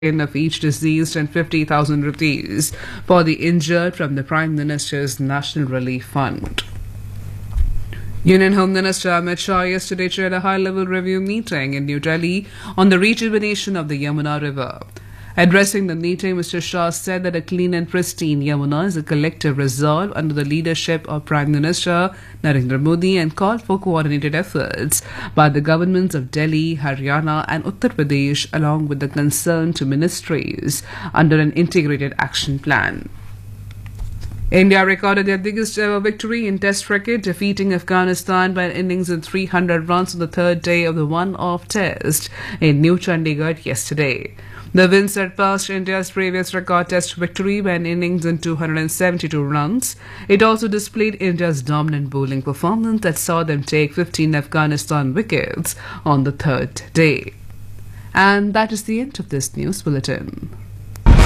of each deceased and 50,000 rupees for the injured from the Prime Minister's National Relief Fund. Union Home Minister Amit Shah yesterday chaired a high-level review meeting in New Delhi on the rejuvenation of the Yamuna River. Addressing the meeting, Mr. Shah said that a clean and pristine Yamuna is a collective resolve under the leadership of Prime Minister Narendra Modi and called for coordinated efforts by the governments of Delhi, Haryana and Uttar Pradesh along with the concerned ministries under an integrated action plan. India recorded their biggest ever victory in Test cricket, defeating Afghanistan by an innings in 300 runs on the third day of the one-off test in New Chandigarh yesterday. The win surpassed India's previous record Test victory by an innings in 272 runs. It also displayed India's dominant bowling performance that saw them take 15 Afghanistan wickets on the third day. And that is the end of this news bulletin.